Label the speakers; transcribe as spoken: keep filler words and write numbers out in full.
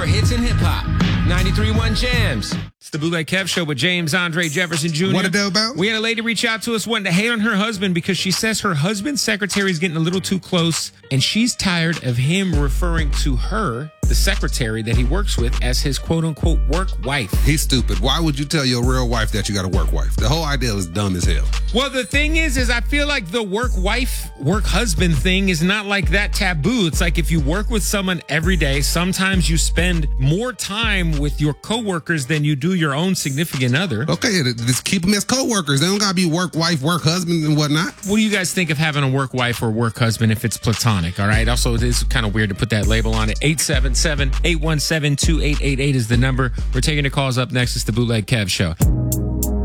Speaker 1: hits and hip hop. ninety-three point one Jams. It's the Bootleg Kev Show with James Andre Jefferson Junior
Speaker 2: What a deal about?
Speaker 1: We had a lady reach out to us wanting to hate on her husband because she says her husband's secretary is getting a little too close, and she's tired of him referring to her, the secretary that he works with, as his quote-unquote work wife.
Speaker 2: He's stupid. Why would you tell your real wife that you got a work wife? The whole idea is dumb as hell.
Speaker 1: Well, the thing is, is I feel like the work wife, work husband thing is not like that taboo. It's like if you work with someone every day, sometimes you spend more time with your coworkers than you do your own significant other.
Speaker 2: Okay, just keep them as coworkers. They don't gotta be work wife, work husband, and whatnot.
Speaker 1: What do you guys think of having a work wife or work husband if it's platonic? All right. Also, it is kind of weird to put that label on it. eight seven seven, eight one seven, two eight eight eight is the number. We're taking the calls up next. It's the Bootleg Kev Show.